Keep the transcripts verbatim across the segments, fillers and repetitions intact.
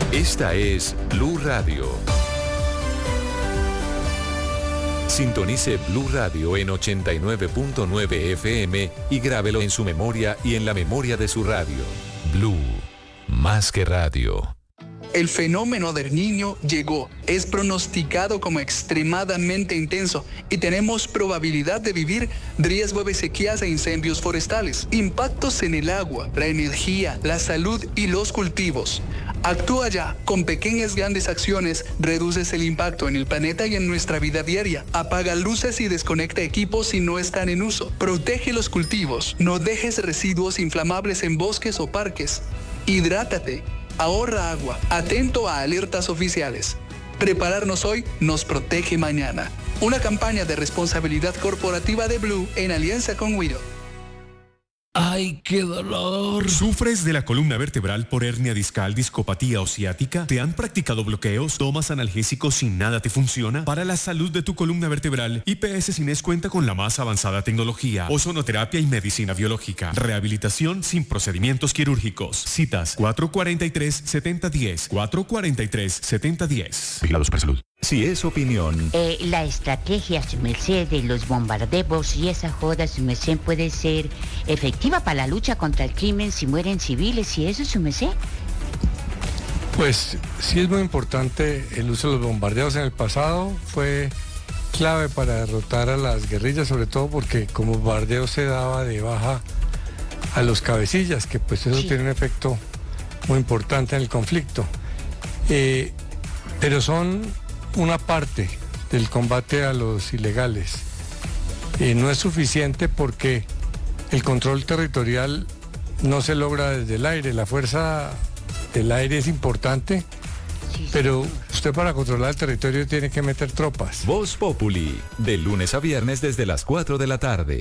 Esta es Blue Radio. Sintonice Blue Radio en ochenta y nueve punto nueve F M y grábelo en su memoria y en la memoria de su radio. Blue, más que radio. El fenómeno del Niño llegó, es pronosticado como extremadamente intenso y tenemos probabilidad de vivir riesgo de sequías e incendios forestales, impactos en el agua, la energía, la salud y los cultivos. Actúa ya, con pequeñas grandes acciones reduces el impacto en el planeta y en nuestra vida diaria. Apaga luces y desconecta equipos si no están en uso. Protege los cultivos, no dejes residuos inflamables en bosques o parques. Hidrátate. Ahorra agua, atento a alertas oficiales. Prepararnos hoy nos protege mañana. Una campaña de responsabilidad corporativa de Blue en alianza con Wido. ¡Ay, qué dolor! ¿Sufres de la columna vertebral por hernia discal, discopatía o ciática? ¿Te han practicado bloqueos? ¿Tomas analgésicos y nada te funciona? Para la salud de tu columna vertebral, I P S Cines cuenta con la más avanzada tecnología, ozonoterapia y medicina biológica. Rehabilitación sin procedimientos quirúrgicos. Citas cuatro cuatro tres, siete cero uno cero, cuatro cuatro tres, siete cero uno cero. Vigilados para salud. Si es opinión. Eh, la estrategia, su merced, de los bombardeos y esa joda, su merced, puede ser efectiva para la lucha contra el crimen si mueren civiles y eso, su merced. Pues sí es muy importante el uso de los bombardeos. En el pasado fue clave para derrotar a las guerrillas, sobre todo porque como bombardeo se daba de baja a los cabecillas, que pues eso sí tiene un efecto muy importante en el conflicto. Eh, pero son una parte del combate a los ilegales. Eh, no es suficiente porque el control territorial no se logra desde el aire. La fuerza del aire es importante, sí, pero usted para controlar el territorio tiene que meter tropas. Voz Populi, de lunes a viernes desde las cuatro de la tarde.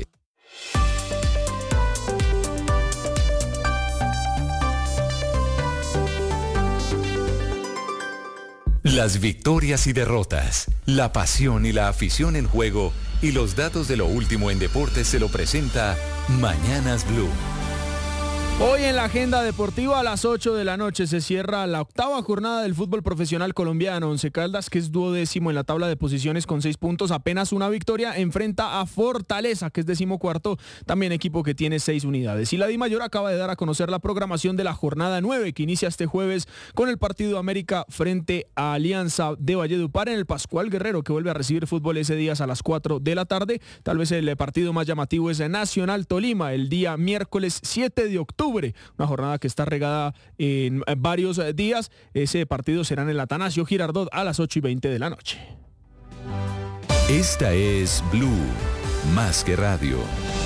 Las victorias y derrotas, la pasión y la afición en juego y los datos de lo último en deportes se lo presenta Mañanas Blue. Hoy en la agenda deportiva a las ocho de la noche se cierra la octava jornada del fútbol profesional colombiano. Once Caldas, que es duodécimo en la tabla de posiciones con seis puntos, apenas una victoria, enfrenta a Fortaleza, que es decimocuarto, también equipo que tiene seis unidades. Y la Dimayor acaba de dar a conocer la programación de la jornada nueve, que inicia este jueves con el partido América frente a Alianza de Valledupar en el Pascual Guerrero, que vuelve a recibir fútbol ese día a las cuatro de la tarde. Tal vez el partido más llamativo es Nacional Tolima, el día miércoles siete de octubre. Una jornada que está regada en varios días. Ese partido será en el Atanasio Girardot a las ocho y veinte de la noche. Esta es Blue, más que radio.